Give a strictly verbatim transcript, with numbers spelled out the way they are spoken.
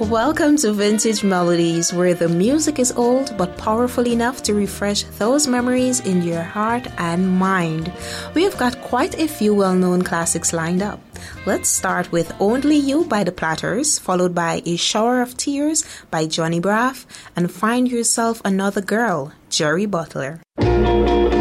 Welcome to Vintage Melodies, where the music is old but powerful enough to refresh those memories in your heart and mind. We have got quite a few well-known classics lined up. Let's start with Only You by the Platters, followed by A Shower of Tears by Johnny Braff, and Find Yourself Another Girl, Jerry Butler.